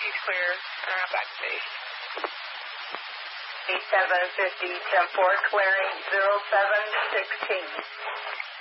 He's clear. Back to base. 750, 10-4, clearing 0716.